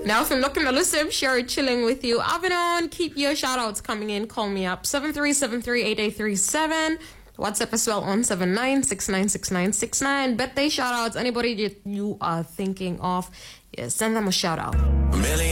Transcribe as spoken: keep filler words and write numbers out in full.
Now, if I'm looking at listen, I'm sure chilling with you. I've been on. Keep your shout outs coming in. Call me up. seven three seven three eight eight three seven. WhatsApp as well on seven nine six nine six nine six nine. Birthday shout outs. Anybody that you are thinking of, yeah, send them a shout out. A million